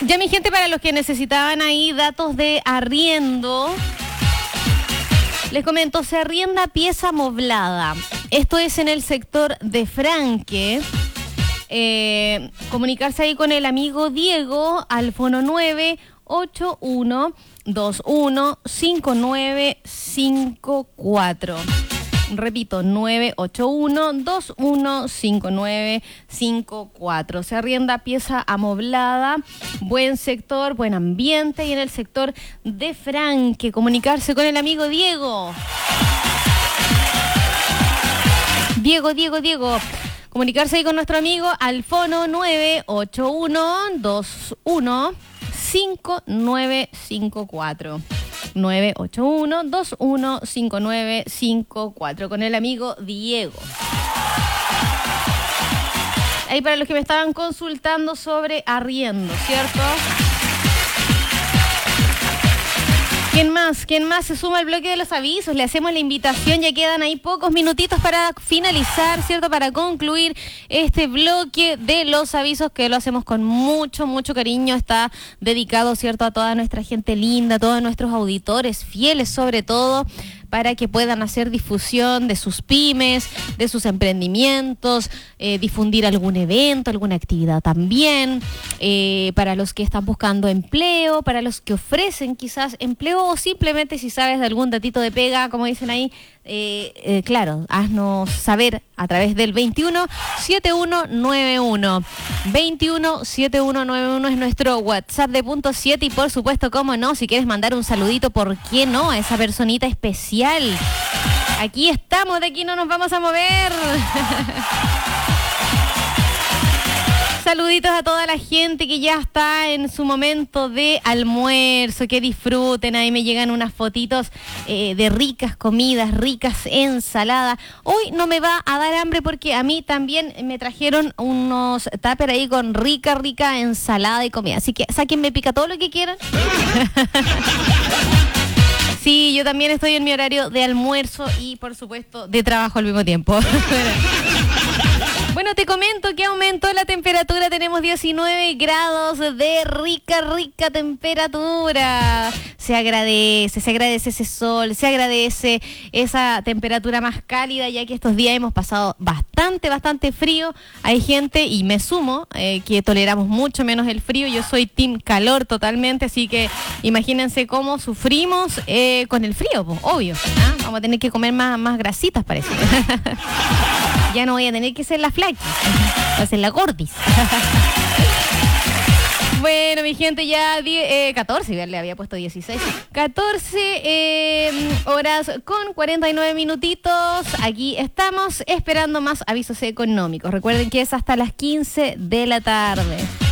Ya, mi gente, para los que necesitaban ahí datos de arriendo, les comento, se arrienda pieza moblada. Esto es en el sector de Franque. Comunicarse ahí con el amigo Diego al fono 981-21-5954. Repito, 981-21-5954. Se arrienda pieza amoblada, buen sector, buen ambiente, y en el sector de Franque. Comunicarse con el amigo Diego. Diego. Comunicarse ahí con nuestro amigo al fono 981-21-5954. 981-21-5954 con el amigo Diego. Ahí para los que me estaban consultando sobre arriendo, ¿cierto? ¿Quién más se suma al bloque de los avisos? Le hacemos la invitación, ya quedan ahí pocos minutitos para finalizar, ¿cierto? Para concluir este bloque de los avisos, que lo hacemos con mucho cariño. Está dedicado, ¿cierto?, a toda nuestra gente linda, a todos nuestros auditores fieles, sobre todo, para que puedan hacer difusión de sus pymes, de sus emprendimientos, difundir algún evento, alguna actividad también, para los que están buscando empleo, para los que ofrecen quizás empleo, o simplemente si sabes de algún datito de pega, como dicen ahí, claro, haznos saber a través del 21-7191. 21-7191 es nuestro WhatsApp de Punto 7, y por supuesto, cómo no, si quieres mandar un saludito, ¿por qué no?, a esa personita especial. Aquí estamos, de aquí no nos vamos a mover. Saluditos a toda la gente que ya está en su momento de almuerzo, que disfruten. Ahí me llegan unas fotitos de ricas comidas, ricas ensaladas. Hoy no me va a dar hambre porque a mí también me trajeron unos tupper ahí con rica ensalada y comida. Así que sáquenme, pica todo lo que quieran. Sí, yo también estoy en mi horario de almuerzo y, por supuesto, de trabajo al mismo tiempo. Bueno, te comento que aumentó la temperatura, tenemos 19 grados de rica temperatura. Se agradece ese sol, se agradece esa temperatura más cálida, ya que estos días hemos pasado bastante frío. Hay gente, y me sumo, que toleramos mucho menos el frío. Yo soy team calor totalmente, así que imagínense cómo sufrimos con el frío, pues, obvio. ¿Ah? Vamos a tener que comer más grasitas, parece. Ya no voy a tener que ser la flaca, voy a ser la gordis. Bueno, mi gente, ya 14, ya le había puesto 16. 14 horas con 49 minutitos. Aquí estamos esperando más avisos económicos. Recuerden que es hasta las 15 de la tarde.